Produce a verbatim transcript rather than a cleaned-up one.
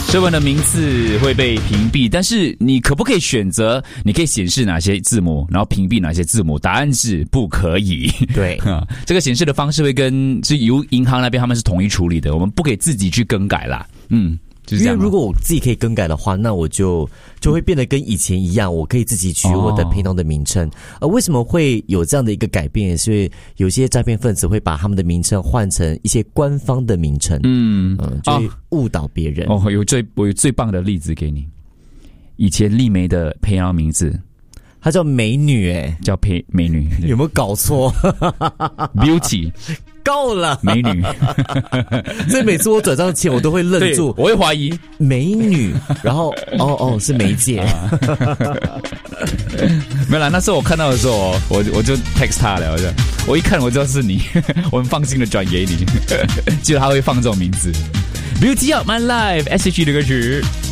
声纹的名次会被屏蔽，但是你可不可以选择？你可以显示哪些字母，然后屏蔽哪些字母？答案是不可以。 对， 这个显示的方式会跟是由银行那边他们是统一处理的，我们不可以自己去更改啦。嗯。就是、 因为如果我自己可以更改的话，那我就就会变得跟以前一样，我可以自己取我的配套的名称。而、哦、为什么会有这样的一个改变？是因为有些诈骗分子会把他们的名称换成一些官方的名称，嗯嗯，就会误导别人。 哦，有最我有最棒的例子给你。以前丽梅的配套名字， 她叫美女、欸，哎， 叫配美女， 有没有搞错 ？Beauty。 够了， 美女。 所以每次我转账前，我都会愣住， 我会怀疑美女，然后哦哦是梅姐。 没有啦，那时候我看到的时候，我我就 text 他了，我就我一看我知道是你，我很放心的转给你，结果他会放这种名字。Beauty of my life， S H E 的歌曲。